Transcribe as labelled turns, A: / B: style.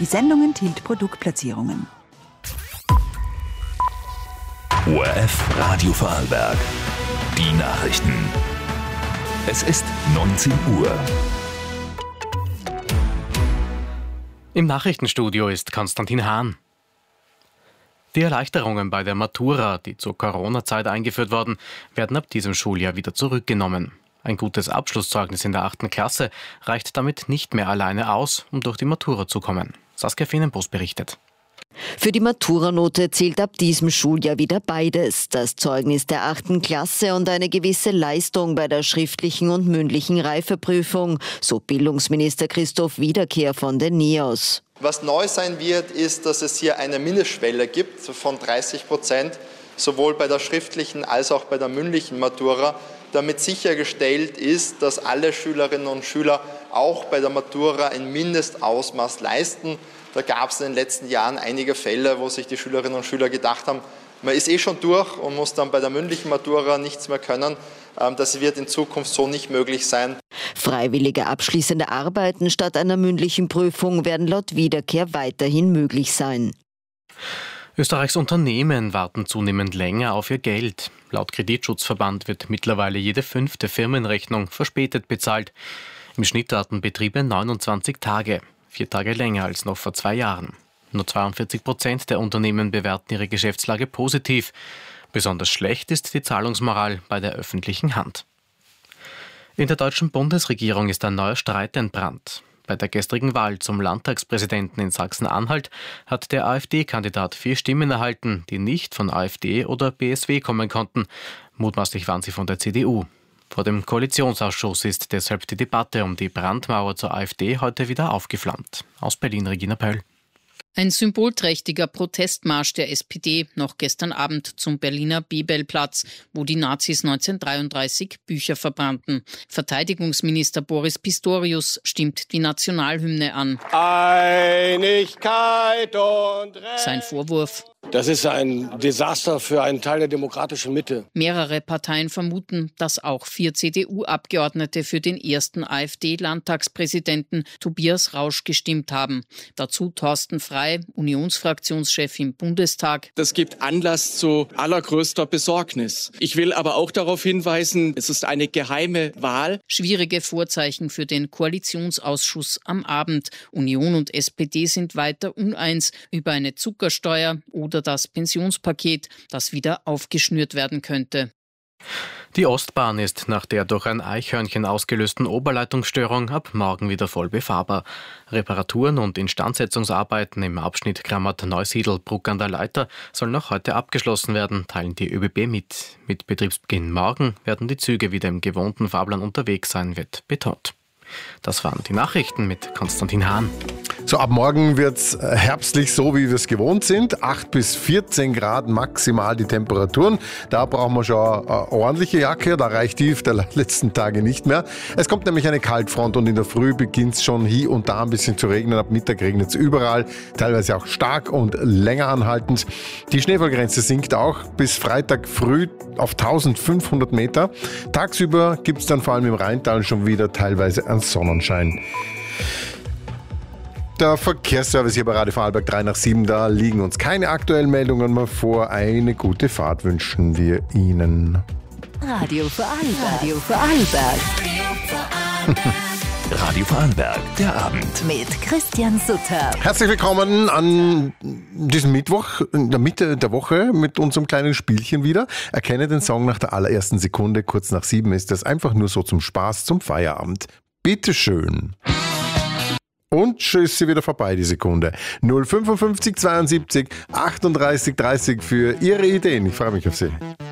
A: Die Sendung enthielt Produktplatzierungen.
B: ORF Radio Vorarlberg. Die Nachrichten. Es ist 19 Uhr.
C: Im Nachrichtenstudio ist Konstantin Hahn. Die Erleichterungen bei der Matura, die zur Corona-Zeit eingeführt wurden, werden ab diesem Schuljahr wieder zurückgenommen. Ein gutes Abschlusszeugnis in der 8. Klasse reicht damit nicht mehr alleine aus, um durch die Matura zu kommen. Saskia Feenenbos berichtet.
D: Für die Maturanote zählt ab diesem Schuljahr wieder beides. Das Zeugnis der 8. Klasse und eine gewisse Leistung bei der schriftlichen und mündlichen Reifeprüfung, so Bildungsminister Christoph Wiederkehr von den NIOS.
E: Was neu sein wird, ist, dass es hier eine Mindestschwelle gibt von 30%, sowohl bei der schriftlichen als auch bei der mündlichen Matura, damit sichergestellt ist, dass alle Schülerinnen und Schüler auch bei der Matura ein Mindestausmaß leisten. Da gab es in den letzten Jahren einige Fälle, wo sich die Schülerinnen und Schüler gedacht haben, man ist schon durch und muss dann bei der mündlichen Matura nichts mehr können. Das wird in Zukunft so nicht möglich sein.
D: Freiwillige abschließende Arbeiten statt einer mündlichen Prüfung werden laut Wiederkehr weiterhin möglich sein.
C: Österreichs Unternehmen warten zunehmend länger auf ihr Geld. Laut Kreditschutzverband wird mittlerweile jede 5. Firmenrechnung verspätet bezahlt. Im Schnitt warten Betriebe 29 Tage, 4 Tage länger als noch vor 2 Jahren. Nur 42% der Unternehmen bewerten ihre Geschäftslage positiv. Besonders schlecht ist die Zahlungsmoral bei der öffentlichen Hand. In der deutschen Bundesregierung ist ein neuer Streit entbrannt. Bei der gestrigen Wahl zum Landtagspräsidenten in Sachsen-Anhalt hat der AfD-Kandidat 4 Stimmen erhalten, die nicht von AfD oder BSW kommen konnten. Mutmaßlich waren sie von der CDU. Vor dem Koalitionsausschuss ist deshalb die Debatte um die Brandmauer zur AfD heute wieder aufgeflammt. Aus Berlin Regina Pöll.
F: Ein symbolträchtiger Protestmarsch der SPD noch gestern Abend zum Berliner Bebelplatz, wo die Nazis 1933 Bücher verbrannten. Verteidigungsminister Boris Pistorius stimmt die Nationalhymne an.
G: Einigkeit und Recht.
F: Sein Vorwurf:
G: Das ist ein Desaster für einen Teil der demokratischen Mitte.
F: Mehrere Parteien vermuten, dass auch 4 CDU-Abgeordnete für den ersten AfD-Landtagspräsidenten Tobias Rausch gestimmt haben. Dazu Thorsten Frey, Unionsfraktionschef im Bundestag.
H: Das gibt Anlass zu allergrößter Besorgnis. Ich will aber auch darauf hinweisen, es ist eine geheime Wahl.
F: Schwierige Vorzeichen für den Koalitionsausschuss am Abend. Union und SPD sind weiter uneins über eine Zuckersteuer oder das Pensionspaket, das wieder aufgeschnürt werden könnte.
C: Die Ostbahn ist nach der durch ein Eichhörnchen ausgelösten Oberleitungsstörung ab morgen wieder voll befahrbar. Reparaturen und Instandsetzungsarbeiten im Abschnitt Grammert-Neusiedl-Bruck an der Leiter sollen noch heute abgeschlossen werden, teilen die ÖBB mit. Mit Betriebsbeginn morgen werden die Züge wieder im gewohnten Fahrplan unterwegs sein, wird betont. Das waren die Nachrichten mit Konstantin Hahn.
I: So, ab morgen wird es herbstlich, so wie wir es gewohnt sind. 8 bis 14 Grad maximal die Temperaturen. Da brauchen wir schon eine ordentliche Jacke. Da reicht die der letzten Tage nicht mehr. Es kommt nämlich eine Kaltfront und in der Früh beginnt es schon hier und da ein bisschen zu regnen. Ab Mittag regnet es überall, teilweise auch stark und länger anhaltend. Die Schneefallgrenze sinkt auch bis Freitag früh auf 1500 Meter. Tagsüber gibt es dann vor allem im Rheintal schon wieder teilweise einen Sonnenschein. Der Verkehrsservice hier bei Radio Vorarlberg 3 nach 7, da liegen uns keine aktuellen Meldungen mehr vor. Eine gute Fahrt wünschen wir Ihnen.
A: Radio Vorarlberg. Radio Vorarlberg.
B: Radio Vorarlberg, der Abend.
A: Mit Christian Sutter.
I: Herzlich willkommen an diesem Mittwoch, in der Mitte der Woche, mit unserem kleinen Spielchen wieder. Erkenne den Song nach der allerersten Sekunde, kurz nach 7 ist das, einfach nur so zum Spaß, zum Feierabend. Bitteschön. Und schon ist sie wieder vorbei, die Sekunde. 055 72 38 30 für Ihre Ideen. Ich freue mich auf Sie.